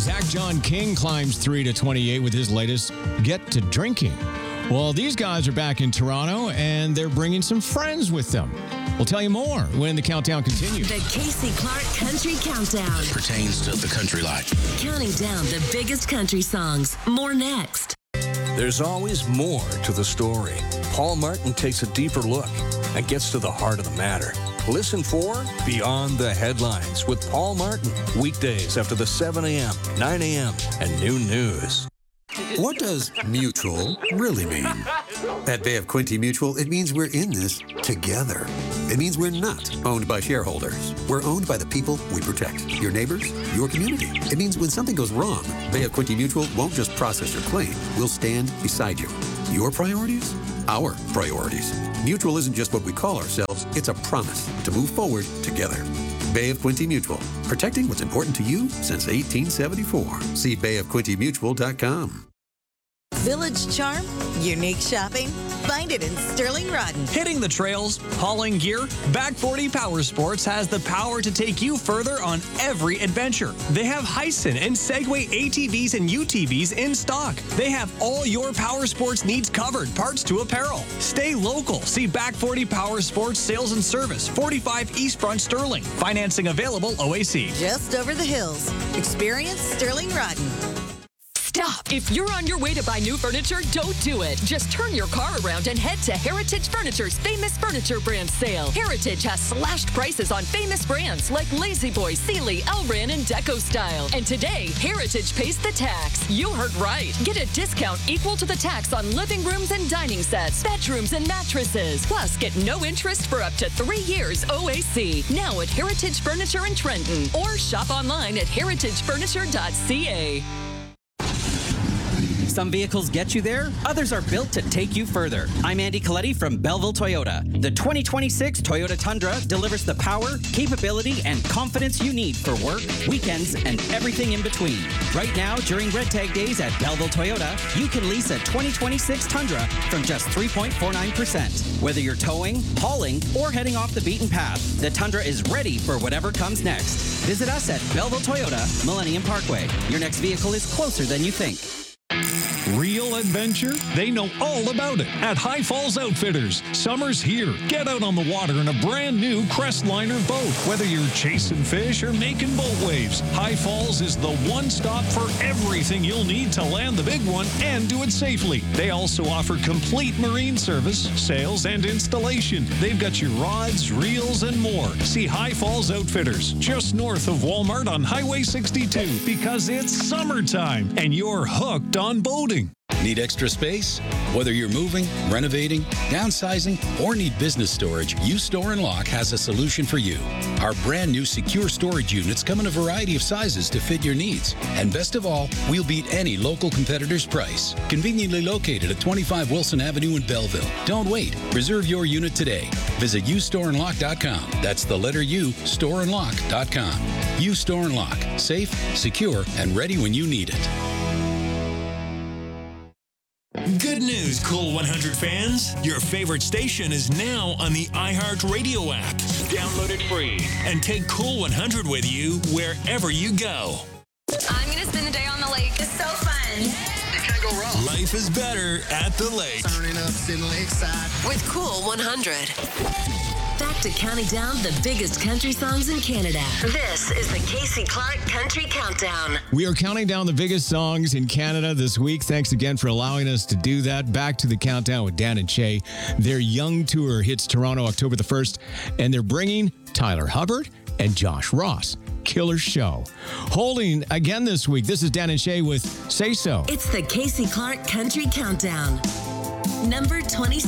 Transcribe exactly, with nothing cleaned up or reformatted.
Zach John King climbs three to twenty-eight with his latest Get to Drinking. Well, these guys are back in Toronto, and they're bringing some friends with them. We'll tell you more when the countdown continues. The Casey Clark Country Countdown. Pertains to the country life. Counting down the biggest country songs. More next. There's always more to the story. Paul Martin takes a deeper look and gets to the heart of the matter. Listen for Beyond the Headlines with Paul Martin. Weekdays after the seven a.m., nine a.m., and noon news. What does mutual really mean? At Bay of Quinte Mutual, it means we're in this together. It means we're not owned by shareholders. We're owned by the people we protect. Your neighbors, your community. It means when something goes wrong, Bay of Quinte Mutual won't just process your claim. We'll stand beside you. Your priorities? Our priorities. Mutual isn't just what we call ourselves. It's a promise to move forward together. Bay of Quinte Mutual, protecting what's important to you since eighteen seventy-four. See bay of quinte mutual dot com. Village charm, unique shopping. Find it in Sterling Rodden. Hitting the trails, hauling gear, Back forty Power Sports has the power to take you further on every adventure. They have Hyson and Segway A T Vs and U T Vs in stock. They have all your power sports needs covered, parts to apparel. Stay local. See Back forty Power Sports Sales and Service, forty-five East Front Sterling. Financing available O A C. Just over the hills. Experience Sterling Rodden. Stop! If you're on your way to buy new furniture, don't do it. Just turn your car around and head to Heritage Furniture's Famous Furniture Brand Sale. Heritage has slashed prices on famous brands like La-Z-Boy, Sealy, Elran, and Deco Style. And today, Heritage pays the tax. You heard right. Get a discount equal to the tax on living rooms and dining sets, bedrooms, and mattresses. Plus, get no interest for up to three years O A C. Now at Heritage Furniture in Trenton. Or shop online at heritage furniture dot c a. Some vehicles get you there, others are built to take you further. I'm Andy Coletti from Belleville Toyota. The twenty twenty-six Toyota Tundra delivers the power, capability, and confidence you need for work, weekends, and everything in between. Right now, during Red Tag Days at Belleville Toyota, you can lease a twenty twenty-six Tundra from just three point four nine percent. Whether you're towing, hauling, or heading off the beaten path, the Tundra is ready for whatever comes next. Visit us at Belleville Toyota, Millennium Parkway. Your next vehicle is closer than you think. Real adventure? They know all about it at High Falls Outfitters. Summer's here. Get out on the water in a brand new Crestliner boat. Whether you're chasing fish or making boat waves, High Falls is the one stop for everything you'll need to land the big one and do it safely. They also offer complete marine service, sales, and installation. They've got your rods, reels, and more. See High Falls Outfitters just north of Walmart on Highway sixty-two because it's summertime and you're hooked on boating. Need extra space? Whether you're moving, renovating, downsizing, or need business storage, U Store and Lock has a solution for you. Our brand new secure storage units come in a variety of sizes to fit your needs. And best of all, we'll beat any local competitor's price. Conveniently located at twenty-five Wilson Avenue in Belleville. Don't wait. Reserve your unit today. Visit u store and lock dot com. That's the letter U, store and lock dot com. U Store and Lock. Safe, secure, and ready when you need it. Good news, Cool one hundred fans. Your favorite station is now on the iHeartRadio app. Download it free and take Cool one hundred with you wherever you go. I'm going to spend the day on the lake. It's so fun. You can't go wrong. Life is better at the lake. Turning up in Lakeside. With Cool one hundred. Back to counting down the biggest country songs in Canada. This is the Casey Clark Country Countdown. We are counting down the biggest songs in Canada this week. Thanks again for allowing us to do that. Back to the countdown with Dan and Shay. Their Young Tour hits Toronto October the first, and they're bringing Tyler Hubbard and Josh Ross. Killer show. Holding again this week, this is Dan and Shay with Say So. It's the Casey Clark Country Countdown. Number twenty-six.